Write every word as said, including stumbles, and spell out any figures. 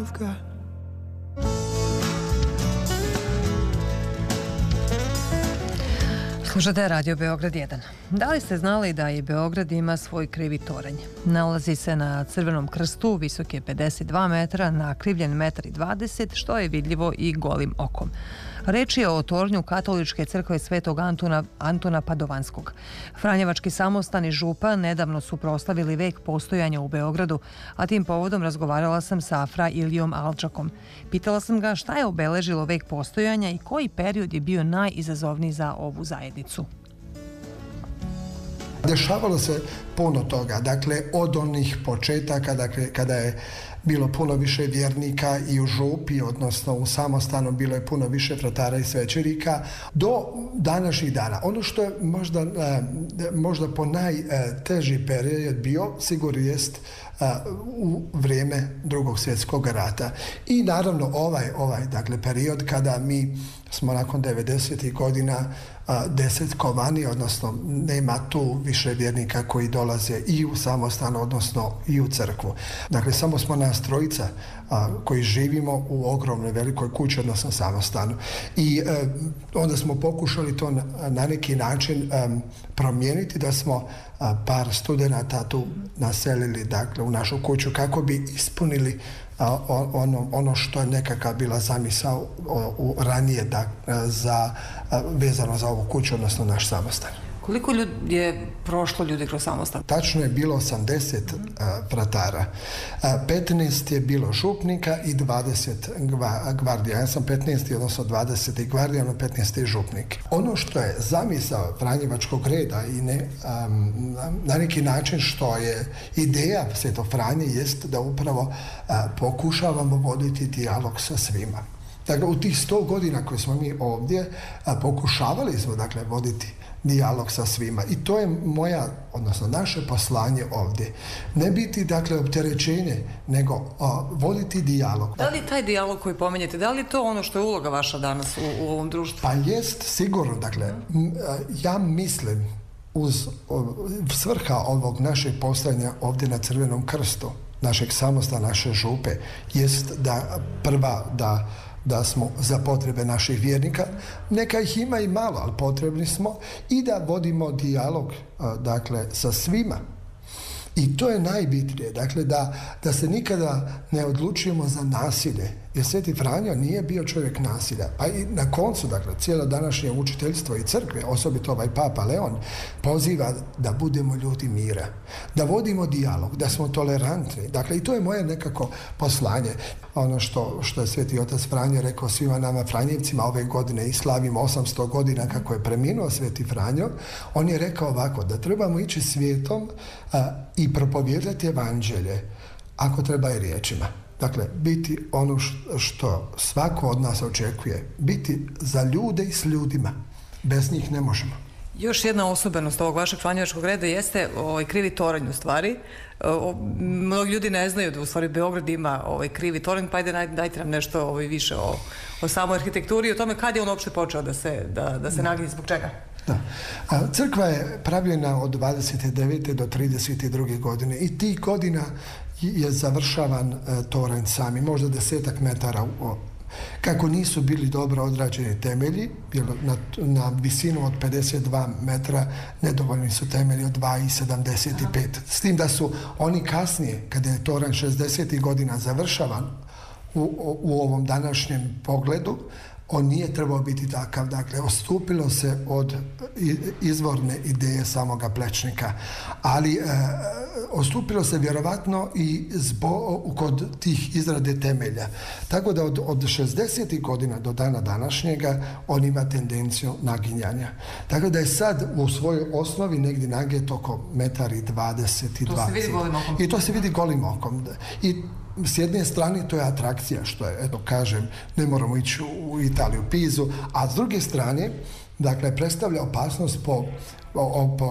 I've got. Slušate Radio Beograd jedan. Da li ste znali da i Beograd ima svoj krivi toranj? Nalazi se na Crvenom krstu, visok je pedeset dva metra, nakrivljen metar i dvadeset, što je vidljivo i golim okom. Reč je o tornju Katoličke crkve Svetog Antuna, Antuna Padovanskog. Franjevački samostan i župa nedavno su proslavili vek postojanja u Beogradu, a tim povodom razgovarala sam sa fra Ilijom Alčakom. Pitala sam ga šta je obeležilo vek postojanja i koji period je bio najizazovniji za ovu zajednicu. Dešavalo se puno toga, dakle od onih početaka, dakle kada je bilo puno više vjernika i u župi, odnosno u samostanu bilo je puno više fratara i svećenika, do današnjih dana. Ono što je možda, možda po najteži period bio, sigurno jest u vrijeme Drugog svjetskog rata. I naravno ovaj, ovaj dakle, period kada mi smo nakon devedesetih godina desetkovani, odnosno nema tu više vjernika koji dolaze i u samostan, odnosno i u crkvu. Dakle, samo smo nas trojica a, koji živimo u ogromnoj velikoj kući, odnosno samostanu. I e, onda smo pokušali to na, na neki način e, promijeniti, da smo a, par studenata tu naselili, dakle, u našu kuću kako bi ispunili a, ono, ono što je nekakva bila zamisao u ranije da, za, a, vezano za ovu kuću, odnosno naš samostan. Koliko ljudi je prošlo ljudi kroz samostan? Tačno je bilo osamdeset uh, fratara. Uh, petnaest je bilo župnika i dvadeset gva, gvardija. Ja sam petnaesti, odnosno dvadeseti gvardijan, a petnaesti župnik. Ono što je zamisao Franjevačkog reda i ne, um, na neki način što je ideja Sveto Franje jest da upravo uh, pokušavamo voditi dijalog sa svima. Dakle, u tih sto godina koje smo mi ovdje a, pokušavali smo, dakle, voditi dijalog sa svima. I to je moja, odnosno naše poslanje ovdje. Ne biti, dakle, opterećenje, nego a, voditi dijalog. Da li taj dijalog koji pominjete, da li je to ono što je uloga vaša danas u, u ovom društvu? Pa jest, sigurno. Dakle, m, a, ja mislim uz o, svrha ovog našeg postojanja ovdje na Crvenom krstu, našeg samostana, naše župe, jest da prva, da da smo za potrebe naših vjernika, neka ih ima i malo, ali potrebni smo, i da vodimo dijalog, dakle, sa svima. I to je najbitnije, dakle, da, da se nikada ne odlučujemo za nasilje, jer Sveti Franjo nije bio čovjek nasilja. Pa i na koncu, dakle, cijelo današnje učiteljstvo i crkve, osobito ovaj Papa Leon, poziva da budemo ljudi mira, da vodimo dijalog, da smo tolerantni. Dakle, i to je moje nekako poslanje. Ono što, što je Sveti Otac Franjo rekao svima nama Franjevcima ove godine i slavimo osamsto godina kako je preminuo Sveti Franjo, on je rekao ovako, da trebamo ići svijetom a, i propovijedati evanđelje, ako treba i riječima. Dakle, biti ono što svako od nas očekuje, biti za ljude i s ljudima. Bez njih ne možemo. Još jedna osobenost ovog vašeg franjevačkog reda jeste ovaj krivi toranj u stvari. O, mnogi ljudi ne znaju da u stvari Beograd ima ovaj krivi toranj, pa ajde dajte nam nešto ovaj, više o, o samoj arhitekturi i o tome kad je on uopšte počeo da se, da, da se naginje, zbog čega? Da. A, crkva je pravljena od dvadeset devete do trideset druge godine i tih godina je završavan e, toranj sami, možda desetak metara o, kako nisu bili dobro odrađeni temelji, na, na visinu od pedeset dva metra nedovoljni su temelji od dva i sedamdeset pet. S tim da su oni kasnije, kada je toranj šezdesetih godina završavan u, u, u ovom današnjem pogledu, on nije trebao biti takav. Dakle, odstupilo se od izvorne ideje samoga Plečnika, ali e, odstupilo se vjerovatno i zbo, kod tih izrade temelja. Tako da od, od šezdesetih godina do dana današnjega on ima tendenciju naginjanja. Tako da je sad u svojoj osnovi negdje nagijet oko metar i dvadeset i dvadeset. To se vidi golim okom. I to se vidi golim okom. I s jedne strane to je atrakcija, što je, eto kažem, ne moramo ići u Italiju, Pizu, a s druge strane, dakle, predstavlja opasnost po, po